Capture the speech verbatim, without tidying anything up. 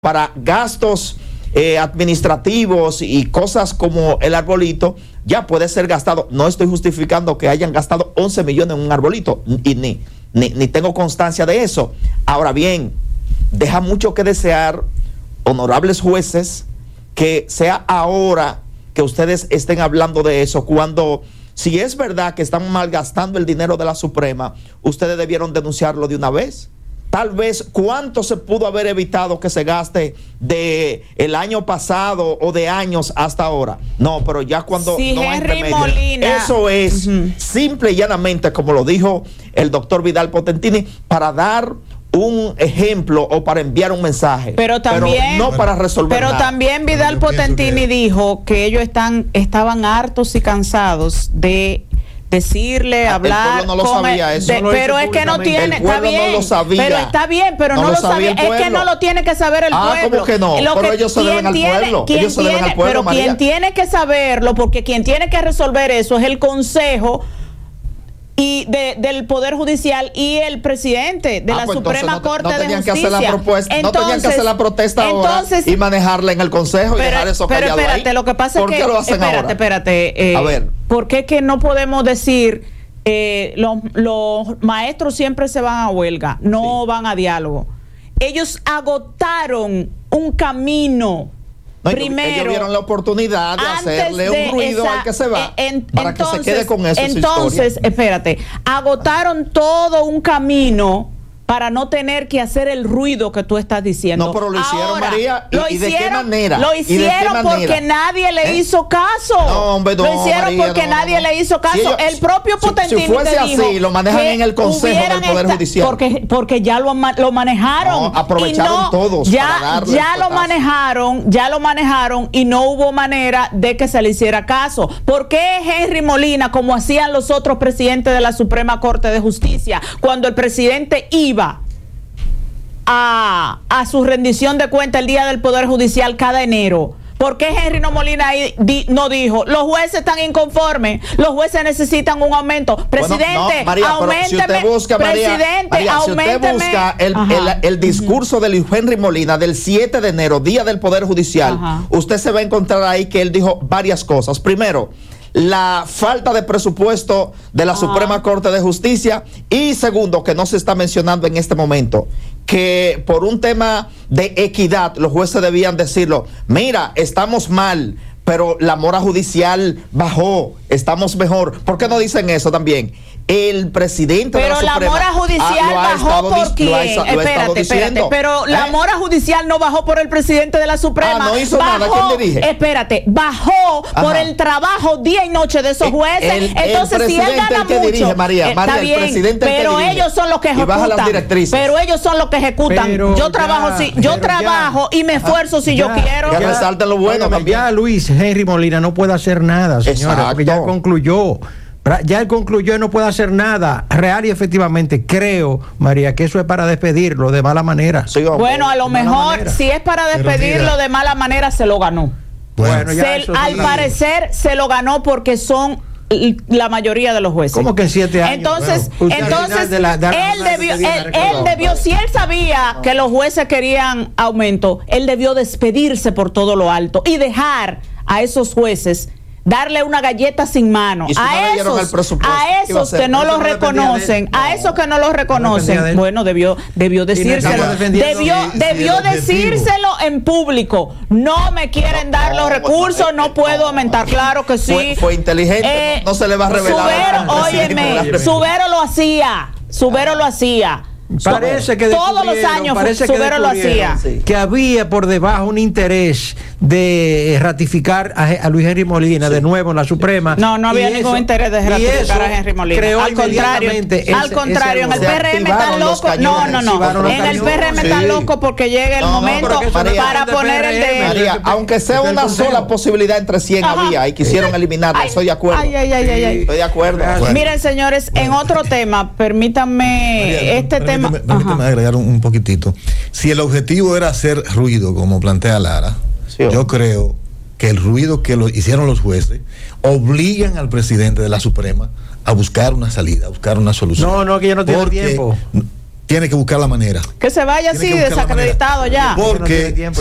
para gastos eh, administrativos y cosas como el arbolito, ya puede ser gastado. No estoy justificando que hayan gastado once millones en un arbolito, y ni, ni, ni tengo constancia de eso. Ahora bien, deja mucho que desear, honorables jueces, que sea ahora que ustedes estén hablando de eso, cuando, si es verdad que están malgastando el dinero de la Suprema, ustedes debieron denunciarlo de una vez. Tal vez cuánto se pudo haber evitado que se gaste de el año pasado o de años hasta ahora. No, pero ya cuando sí, no hay Henry remedio. Molina. Eso es uh-huh. simple y llanamente, como lo dijo el doctor Vidal Potentini, para dar un ejemplo o para enviar un mensaje, pero también pero no para resolver pero nada. También Vidal Potentini que... dijo que ellos están estaban hartos y cansados de decirle, ah, hablar, el pueblo no lo sabía, eso de, no lo pero es que no tiene, el pueblo está bien, no lo sabía. Pero está bien, pero no, no lo sabía, es que no lo tiene que saber el ah, pueblo. ¿Cómo que no? Lo pero que, ellos se deben al tiene, pueblo, ¿quién ellos se tiene, deben al pueblo, pero María. quien tiene que saberlo, porque quien tiene que resolver eso es el Consejo y de, del Poder Judicial y el presidente de ah, la pues Suprema no, Corte no de Justicia. Que hacer la propuesta, entonces, no tenían que hacer la protesta entonces, ahora y manejarla en el Consejo pero, y dejar eso pero callado espérate, ahí. Lo que pasa ¿Por es qué que, lo hacen espérate, ahora? espérate, eh, a ver. ¿por qué que no podemos decir eh, los, los maestros siempre se van a huelga, no sí. van a diálogo? Ellos agotaron un camino. No, Primero, ellos vieron la oportunidad de hacerle de un ruido esa, al que se va en, para entonces, que se quede con eso. Entonces, espérate, agotaron todo un camino para no tener que hacer el ruido que tú estás diciendo. No, pero lo hicieron, Ahora, María. ¿Y, lo ¿y hicieron, de qué manera? Lo hicieron manera? porque nadie le ¿Eh? hizo caso. No, hombre, no, lo hicieron María, porque no, nadie no. le hizo caso. Si ellos, el propio Potentini si, si fuese te dijo así, lo manejan en el Consejo del Poder esta, Judicial. Porque, porque ya lo, lo manejaron. No, aprovecharon y no, todos ya, para darle ya lo manejaron, ya lo manejaron y no hubo manera de que se le hiciera caso. ¿Por qué Henry Molina, como hacían los otros presidentes de la Suprema Corte de Justicia, cuando el presidente iba A, a su rendición de cuenta el día del Poder Judicial cada enero? ¿Por qué Henry no Molina ahí di, no dijo, los jueces están inconformes, los jueces necesitan un aumento? Presidente, bueno, no, María, auménteme, si usted busca, María, presidente, María, auménteme. Si usted busca el, el, el discurso uh-huh. de Henry Molina del siete de enero, día del Poder Judicial, uh-huh. usted se va a encontrar ahí que él dijo varias cosas. Primero, la falta de presupuesto de la ah. Suprema Corte de Justicia, y segundo, que no se está mencionando en este momento, que por un tema de equidad los jueces debían decirlo, mira, estamos mal, pero la mora judicial bajó, estamos mejor. ¿Por qué no dicen eso también? El presidente pero de la, la Suprema mora judicial ha, bajó por quién. Ha, espérate, espérate. Pero ¿Eh? la mora judicial no bajó por el presidente de la Suprema. Ah, no hizo bajó, nada. ¿Quién dirige? Espérate, bajó Ajá. por el trabajo día y noche de esos jueces. El, el, Entonces, el si él gana el que mucho, dirige, María, eh, María, está bien, el presidente pero el que ellos son los que ejecutan. Pero ellos son los que ejecutan. Pero yo trabajo, ya, si, yo trabajo ya, y me esfuerzo Ajá, si ya, yo quiero. Que resalten lo bueno también. Ya Luis Henry Molina no puede hacer nada, señora, porque ya concluyó. Ya él concluyó y no puede hacer nada. Real y efectivamente creo, María, que eso es para despedirlo de mala manera. Sí, bueno, a lo mejor si es para despedirlo de mala manera, se lo ganó. Bueno, ya se, al parecer se lo ganó porque son la mayoría de los jueces. ¿Cómo que en siete años? Entonces, bueno, entonces de la, de la, él debió, él, él debió, si él sabía no. que los jueces querían aumento, él debió despedirse por todo lo alto y dejar a esos jueces darle una galleta sin mano si a, no esos, a esos que no lo reconocen, no, a esos que no lo reconocen. No bueno, debió debió decírselo, debió si, debió si decírselo en público. No me quieren no, dar los recursos, no, no puedo aumentar. Claro que sí. Fue, fue inteligente, eh, no, no se le va a revelar. Subero, óyeme, Subero lo hacía, Subero lo hacía. Parece que todos los años parece Subero lo hacía. Que había por debajo un interés de ratificar a, a Luis Henry Molina sí. de nuevo en la Suprema. No, no había ningún eso, interés de ratificar a Henry Molina. Al contrario, ese, al contrario, en el P R M están locos. No, no, no. En el P R M están locos porque llega el no, momento no, María, para poner el de María, aunque sea una sola posibilidad entre cien Ajá. había y quisieron eliminarla. Estoy de acuerdo. Ay, ay, ay, ay. Estoy de acuerdo. Miren, señores, en otro tema, permítanme este tema. Permíteme, permíteme agregar un, un poquitito. Si el objetivo era hacer ruido, como plantea Lara, sí, yo creo que el ruido que lo hicieron los jueces obligan al presidente de la Suprema a buscar una salida, a buscar una solución. No, no, que yo no tengo tiempo. tiene que buscar la manera. Que se vaya así, desacreditado ya. Porque